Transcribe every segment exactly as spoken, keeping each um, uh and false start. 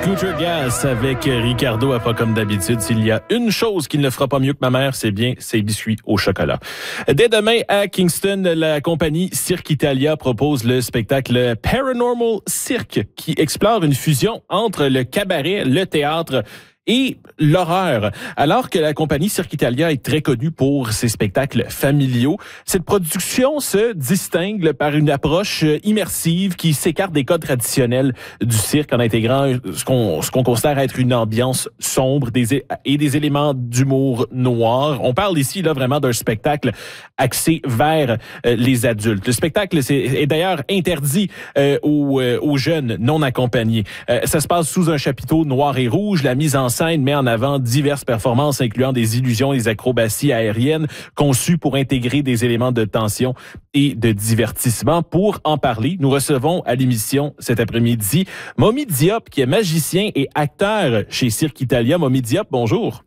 Scooter Gas avec Ricardo à Pas comme d'habitude. S'il y a une chose qui ne le fera pas mieux que ma mère, c'est bien ses biscuits au chocolat. Dès demain à Kingston, la compagnie Cirque Italia propose le spectacle Paranormal Cirque qui explore une fusion entre le cabaret, le théâtre et l'horreur. Alors que la compagnie Cirque Italia est très connue pour ses spectacles familiaux, cette production se distingue par une approche immersive qui s'écarte des codes traditionnels du cirque en intégrant ce qu'on, ce qu'on considère être une ambiance sombre des, et des éléments d'humour noir. On parle ici là vraiment d'un spectacle axé vers euh, les adultes. Le spectacle c'est, est d'ailleurs interdit euh, aux, euh, aux jeunes non accompagnés. Euh, ça se passe sous un chapiteau noir et rouge. La mise en scène met en avant diverses performances incluant des illusions et des acrobaties aériennes conçues pour intégrer des éléments de tension et de divertissement. Pour en parler, nous recevons à l'émission cet après-midi Momy Diop, qui est magicien et acteur chez Cirque Italia. Momy Diop, bonjour.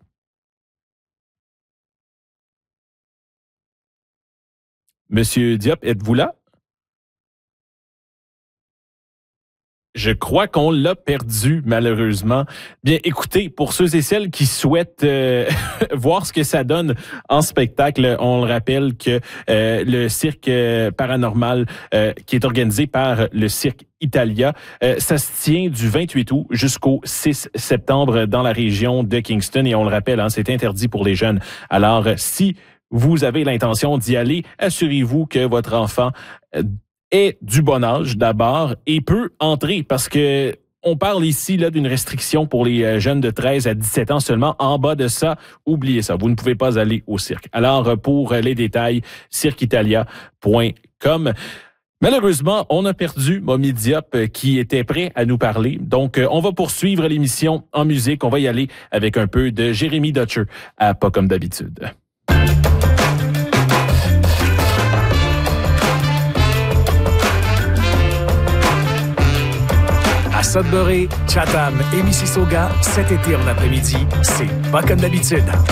Monsieur Diop, êtes-vous là? Je crois qu'on l'a perdu, malheureusement. Bien, écoutez, pour ceux et celles qui souhaitent euh, voir ce que ça donne en spectacle, on le rappelle que euh, le cirque paranormal euh, qui est organisé par le Cirque Italia, euh, ça se tient du vingt-huit août jusqu'au six septembre dans la région de Kingston. Et on le rappelle, hein, c'est interdit pour les jeunes. Alors, si vous avez l'intention d'y aller, assurez-vous que votre enfant euh, est du bon âge d'abord et peut entrer parce que on parle ici là d'une restriction pour les jeunes de treize à dix-sept ans seulement. En bas de ça, oubliez ça, vous ne pouvez pas aller au cirque. Alors pour les détails, cirque italia point com. Malheureusement, on a perdu Momy Diop qui était prêt à nous parler. Donc on va poursuivre l'émission en musique, on va y aller avec un peu de Jérémy Dutcher à Pas comme d'habitude. À Sudbury, Chatham et Mississauga, cet été en après-midi, c'est Pas comme d'habitude.